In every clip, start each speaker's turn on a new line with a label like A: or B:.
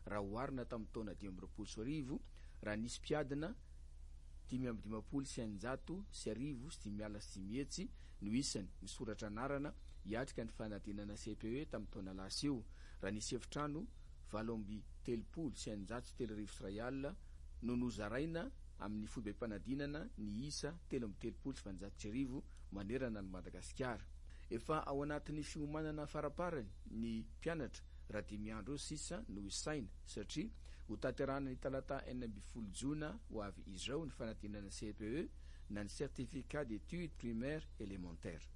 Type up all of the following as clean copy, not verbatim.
A: raha oharina tamin'ny taona 2020 raha nisy mpiadina 550 no isany misoratra anarana hiatrika ny fanadinana CPE tamin'ny taona lasa io. Raha nisy efitrano 830 no nozaraina amin'ny foibem-panadinana ny isa 330 manerana ny Madagasikara. Efa ao anatin'ny fiomanana faraparany ny mpianatra raha 5 andro sisa no isaina satria ho tanterahana ny talata 12 jona ho avy izao ny fanadinana CPE na ny certificat d'études primaires élémentaires.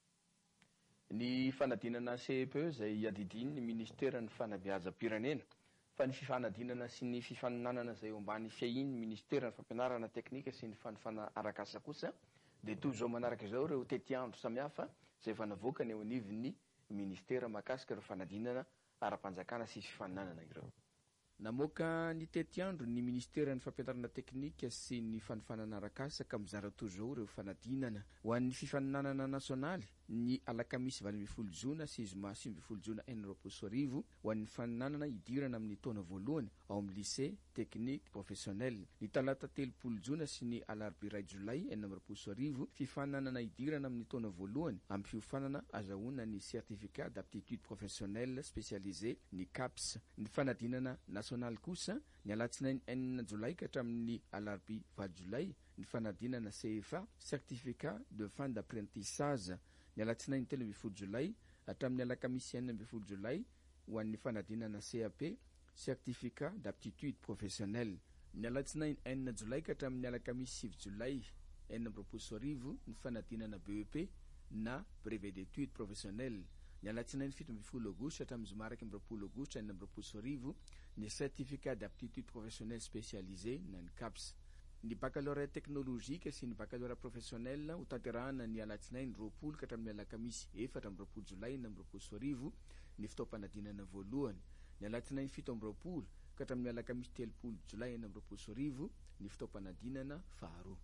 A: Ny fanadinana CPE izay adidin'ny ministera ny fanabeazam-pirenena fa ny fifanadinana sy ny fifaninanana izay ombany fiahin'ny ministera ny fampianarana teknika sy ny fanofana arakasa kosa dia toy izao manaraka izao ireo tetiandro samihafa izay efa navoaka ny eo anivon'ny ministera mahakasika ireo fanadinana ara-panjakana sy fifaninanana ireo. Namoaka ny tetiandro ny ministera ny fampianarana teknika sy ny fanofanana arakasa ka mizara toy izao ireo fanadinana ho an'ny fifaninanana nasionaly ny alakamisy 20 jona sy zoma 20 jona 2024 ho an'ny faninanana idirana amin'ny taona voalohany ao amin'ny lycée technique professionnel. Ny talata 30 jona sy ny alarobia 2 jolay 2024 fifaninanana idirana amin'ny taona voalohany amin'ny fiofanana azahoana ny certificat d'aptitude professionnelle spécialisée ny CAPS. Ny fanadinana nasionaly kosa ny alatsinainy 4 jolay ka hatramin'ny alarobia 4 jolay ny fanadinana CFA certificat de fin d'apprentissage. Ny alatsinainy 13 jolay hatramin'ny alakamisy 9 jolay ho an'ny fanadinana CAP certificat d'aptitude professionnelle. Ny alatsinainy 4 jolay ka hatramin'ny alakamisy 7 jolay 2024 ny fanadinana BEP na brevet d'études professionnelles. Ny alatsinainy 17 aogositra hatramin'ny zoma 20 aogositra 2024 ny certificat d'aptitude professionnelle spécialisée na ny CAPS. Ny baccalauréat technologique sy ny baccalauréat professionnel ho tanterahana ny alatsinainy 20 ka hatramin'ny alakamisy 4 jolay 2024 ny fitaom-panadinana voalohany. Ny alatsinainy 17 ka hatramin'ny alakamisy 30 jolay 2024 ny fitaom-panadinana faharoa.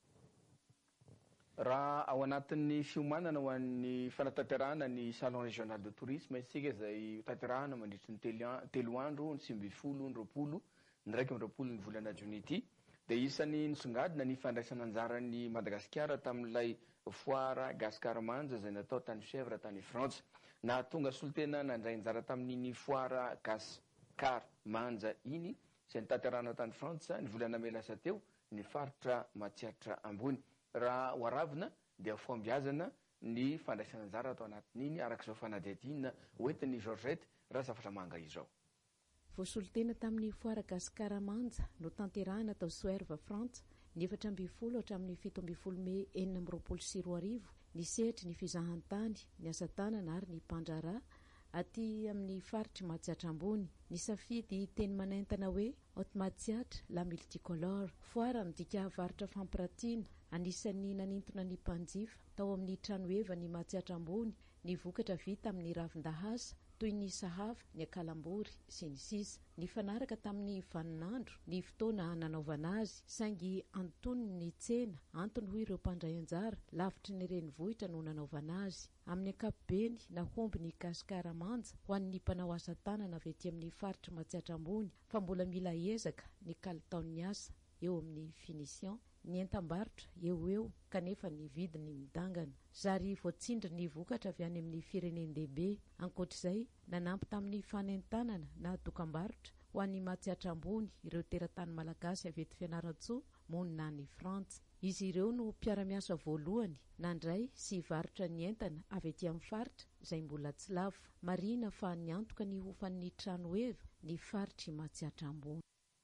A: Raha ao anatin'ny fiomanana ho an'ny fanatanterahana ny salon régional de tourisme isika izay tanterahana mandritry ny 3 andro ny 20 ny 20 ny volana Jona ity dia isany nisongadina ny fandraisana anjaran'ny Madagasikara tamin'ilay foire Gascarmanja izay natao tany Fièvre tany Frantsa. Na tonga solotena nandray anjara tamin'iny foire Gascarmanja iny izay nitanterahana tany Frantsa ny volana May lasa teo ny faritra Matsiatra Ambony. Raha hoaravina dia fombiazana ny fandraisana anjara atao anatin'iny arak'izao fanadihadina hoentin'ny Georgette raha zavatra manga izao.
B: Voasolotena tamin'ny foire Gascarmanja no tanterahana tao Soerva Frantsa ny 4 hatramin'ny 17 May 2024 ny sehatra ny fizahantany ny asatanana ary ny mpandrara aty amin'ny faritry Matsiatra Ambony. Ny safidy teny manentana hoe haute Matsiatra la multicolore. Foire midika varitra fampiratiana anisan'ny nanintona ny mpanjifa tao amin'ny trano eva ny Matsiatra Ambony ny vokatra vita amin'ny ravin-dahasa toy ny sahafa, ny akalambory sy ny sisa. Ny fanaraka tamin'ny vaninandro ny fotoana nanaovana azy saingy antonony ny tsena antony hoy ireo mpandray anjara lavitry ny renivohitra no nanaovana azy. Amin'ny ankapobeny nahomby ny Gascarmanja ho an'ny mpanao asa tanana avy ety amin'ny faritra Matsiatra Ambony fa mbola mila ezaka ny kalitaon'ny asa eo amin'ny finition ny entam-barotra eo kanefa ny vidiny midangana. Zary voatsindry ny vokatra avy any amin'ny firenendehibe. Ankoatr'izay nanampy tamin'ny fanentanana na dokam-barotra ho an'ny Matsiatra Ambony ireo teratany malagasy avy eto Fianarantsoa monina ny Frantsa. Izy ireo no mpiara-miasa voalohany nandray sy varotra ny entana avy ety amin'ny faritra izay mbola tsy lafo. Marina fa niantoka ny hofan'ny trano eva ny faritry Matsiatra Ambony.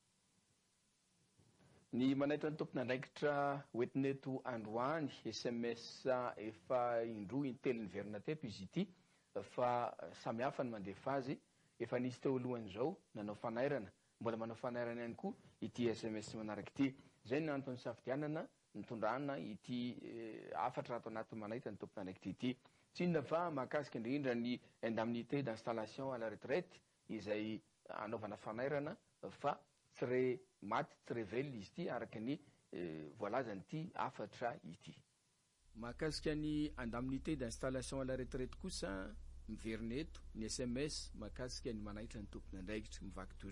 A: Ny manaitra ny tompon'andraikitra hoentineto androany SMS efa indroa intelo ny verina teto izy ity fa samihafa ny mandefa azy efa nisy teo alohan'izao nanao fanairana mbola manao fanairana ihany koa ity SMS manaraka ity. Zay ny antony safidianana nitondrana ity afatra ato anaty manaitra ny tompon'andraikitra ity. Tsy inona fa mahakasika indrindra ny indemnité d'installation à la retraite izay anaovana fanairana fa tsy maty tsy revely izy ity araka ny voalazany ity afatra ity. Mahakasika ny indemnité d'installation à la retraite kosa miverina eto ny SMS mahakasika ny manaitra ny tompon'andraikitra mivaky toy